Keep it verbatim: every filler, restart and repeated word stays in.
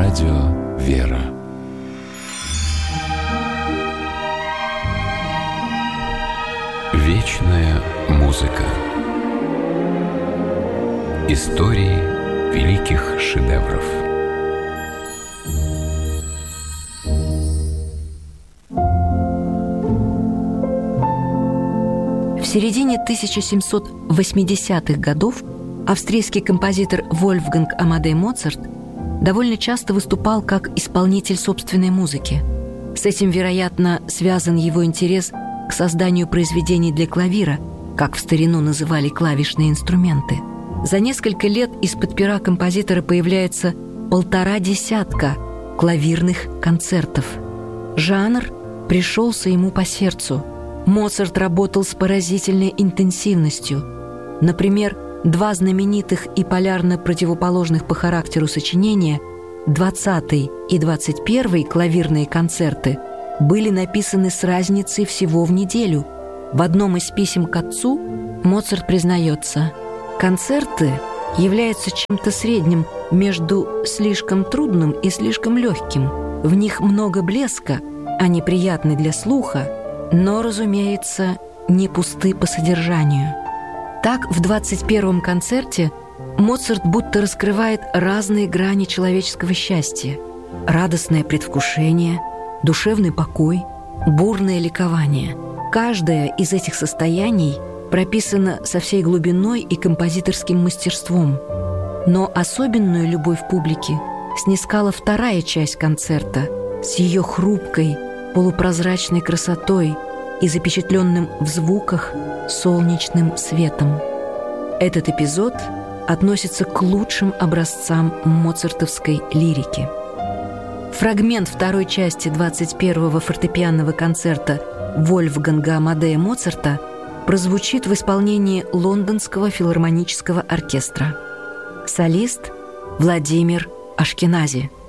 Радио «Вера». Вечная музыка. Истории великих шедевров. В середине тысяча семьсот восьмидесятых годов австрийский композитор Вольфганг Амадей Моцарт довольно часто выступал как исполнитель собственной музыки. С этим, вероятно, связан его интерес к созданию произведений для клавира, как в старину называли клавишные инструменты. За несколько лет из-под пера композитора появляется полтора десятка клавирных концертов. Жанр пришелся ему по сердцу. Моцарт работал с поразительной интенсивностью. Например, два знаменитых и полярно противоположных по характеру сочинения, двадцатый и двадцать первый клавирные концерты, были написаны с разницей всего в неделю. В одном из писем к отцу Моцарт признается: «Концерты являются чем-то средним между слишком трудным и слишком легким. В них много блеска, они приятны для слуха, но, разумеется, не пусты по содержанию». Так, в двадцать первом концерте Моцарт будто раскрывает разные грани человеческого счастья: радостное предвкушение, душевный покой, бурное ликование. Каждое из этих состояний прописано со всей глубиной и композиторским мастерством. Но особенную любовь публики снискала вторая часть концерта с ее хрупкой, полупрозрачной красотой и запечатленным в звуках солнечным светом. Этот эпизод относится к лучшим образцам моцартовской лирики. Фрагмент второй части двадцать первого фортепианного концерта Вольфганга Амадея Моцарта прозвучит в исполнении Лондонского филармонического оркестра. Солист Владимир Ашкенази.